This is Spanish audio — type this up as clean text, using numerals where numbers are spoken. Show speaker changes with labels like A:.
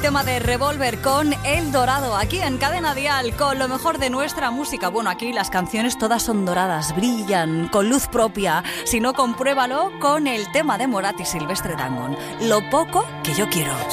A: tema de Revolver con El Dorado, aquí en Cadena Dial, con lo mejor de nuestra música. Bueno, aquí las canciones todas son doradas, brillan, con luz propia. Si no, compruébalo con el tema de Morat y Silvestre Dangond, Lo poco que yo quiero.